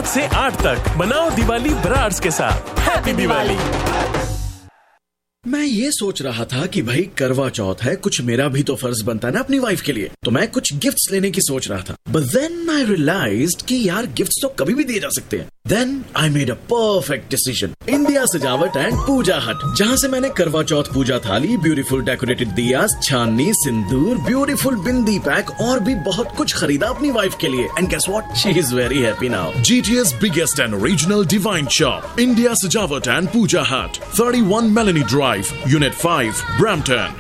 5 से 8 तक मनाओ दिवाली ब्रार्स के साथ। हैप्पी दिवाली। मैं ये सोच रहा था कि भाई करवा चौथ है, कुछ मेरा भी तो फर्ज बनता है ना अपनी वाइफ के लिए, तो मैं कुछ गिफ्ट्स लेने की सोच रहा था। बट देन आई रियलाइज्ड कि यार गिफ्ट्स तो कभी भी दिए जा सकते हैं। Then I made a perfect decision, India सजावट एंड पूजा हट, जहाँ से मैंने करवा चौथ पूजा थाली, ब्यूटीफुल डेकोरेटेड दियास, छाननी, सिंदूर, ब्यूटीफुल बिंदी पैक और भी बहुत कुछ खरीदा अपनी वाइफ के लिए। And guess what, she is very happy now. GTA's biggest and original divine shop, India Sajawat and Puja Hut, 31 Melanie Drive, Unit 5, Brampton,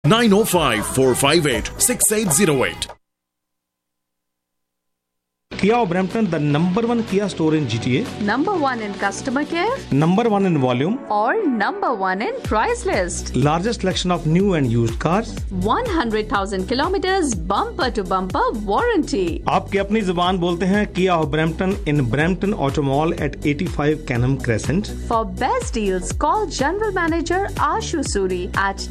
905-458-6808. Kia of Brampton, the number 1 Kia store in GTA. Number 1 in customer care. Number 1 in volume. Or number 1 in price list. Largest selection of new and used cars. 100,000 kilometers bumper to bumper warranty. आपकी अपनी जुबान बोलते हैं Kia of Brampton in Brampton Auto Mall at 85 Canham Crescent. For best deals, call General Manager Ashu Suri at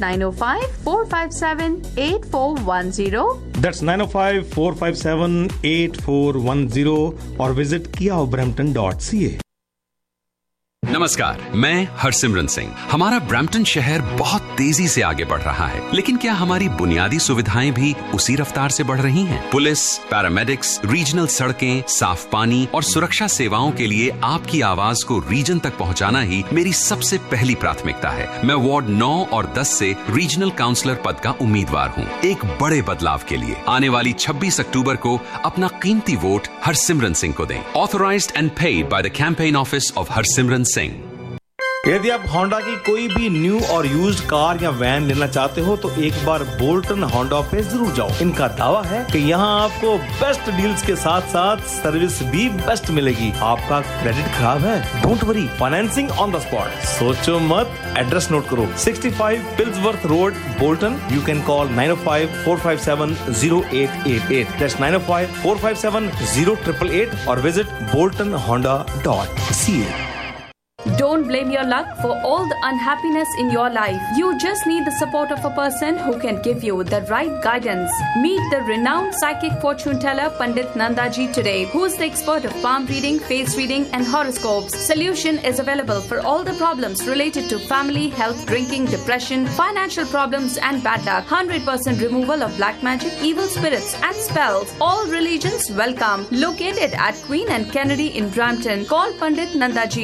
905-457-8410. That's 905-457-8410 or visit kiaofbrampton.ca. नमस्कार, मैं हरसिमरन सिंह। हमारा Brampton शहर बहुत तेजी से आगे बढ़ रहा है, लेकिन क्या हमारी बुनियादी सुविधाएं भी उसी रफ्तार से बढ़ रही हैं? पुलिस, पैरामेडिक्स, रीजनल सड़कें, साफ पानी और सुरक्षा सेवाओं के लिए आपकी आवाज को रीजन तक पहुंचाना ही मेरी सबसे पहली प्राथमिकता है। मैं वार्ड 9 और 10 से रीजनल काउंसलर पद का उम्मीदवार हूं, एक बड़े बदलाव के लिए। आने वाली 26 अक्टूबर को अपना कीमती वोट हरसिमरन सिंह को दें। Authorised and paid by the campaign office of Harsimran Singh. यदि आप होंडा की कोई भी न्यू और यूज्ड कार या वैन लेना चाहते हो तो एक बार बोल्टन होंडा पे जरूर जाओ। इनका दावा है कि यहाँ आपको बेस्ट डील्स के साथ साथ सर्विस भी बेस्ट मिलेगी। आपका क्रेडिट खराब है, don't worry, financing on the spot. सोचो मत, एड्रेस नोट करो, 65 पिल्सवर्थ road, Bolton. You can call 905-457-0888. That's 905-457-0888 or visit boltonhonda.ca. Don't blame your luck for all the unhappiness in your life. You just need the support of a person who can give you the right guidance. Meet the renowned psychic fortune teller Pandit Nandaji today, who is the expert of palm reading, face reading and horoscopes. Solution is available for all the problems related to family, health, drinking, depression, financial problems and bad luck. 100% removal of black magic, evil spirits and spells. All religions welcome. Located at Queen and Kennedy in Brampton. Call Pandit Nandaji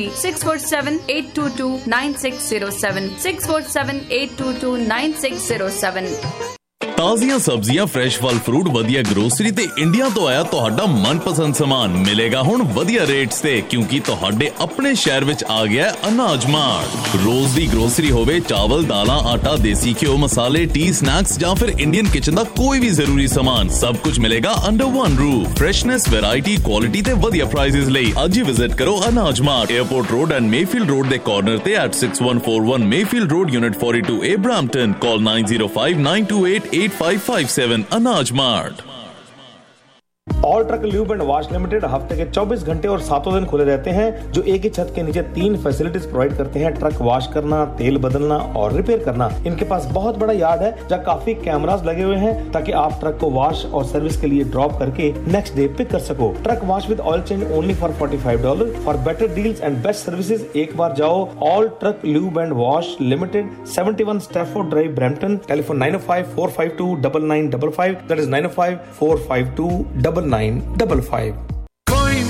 647-822-9607 647-822-9607। ਤਾਜ਼ੀਆਂ ਸਬਜ਼ੀਆਂ, fresh ਫਲ fruit, ਵਧੀਆ grocery ਤੇ India ਤੋਂ ਆਇਆ ਤੁਹਾਡਾ ਮਨਪਸੰਦ ਸਾਮਾਨ ਮਿਲੇਗਾ ਹੁਣ ਵਧੀਆ ਰੇਟਸ ਤੇ, ਕਿਉਂਕਿ ਤੁਹਾਡੇ ਆਪਣੇ ਸ਼ਹਿਰ ਵਿੱਚ ਆ ਗਿਆ ਅਨਾਜ ਮਾਰਟ। ਰੋਜ਼ ਦੀ ਗਰੋਸਰੀ ਹੋਵੇ, ਚਾਵਲ, ਦਾਲਾਂ, ਆਟਾ, ਦੇਸੀ ਘਿਓ, ਮਸਾਲੇ, ਟੀ, ਸਨੈਕਸ ਜਾਂ ਫਿਰ ਇੰਡੀਅਨ ਕਿਚਨ ਦਾ ਕੋਈ ਵੀ ਜ਼ਰੂਰੀ ਸਾਮਾਨ, ਸਭ ਕੁਝ ਮਿਲੇਗਾ under one roof. Freshness, variety, quality ਤੇ ਵਧੀਆ ਪ੍ਰਾਈਸਿਸ ਲਈ ਅੱਜ ਹੀ ਵਿਜ਼ਿਟ ਕਰੋ ਅਨਾਜ mart, airport road and Mayfield road ਦੇ ਕਾਰਨਰ ਤੇ at 6141 Mayfield road, unit 42A, Brampton. Call 905-928-8557 अनाज mart. All truck lube and wash limited हफ्ते के 24 घंटे और 7 दिन खुले रहते हैं, जो एक ही छत के नीचे 3 फैसिलिटीज प्रोवाइड करते हैं: ट्रक वॉश करना, तेल बदलना और रिपेयर करना। इनके पास बहुत बड़ा यार्ड है जहाँ काफी कैमरास लगे हुए हैं, ताकि आप ट्रक को वॉश और सर्विस के लिए ड्रॉप करके नेक्स्ट डे पिक कर सको। Truck wash with oil change only for $45। For better deals and best services एक बार जाओ all truck lube and wash limited, 71 Stafford drive, Brampton. Telephone 905-452-9955। That is 905-452-9955।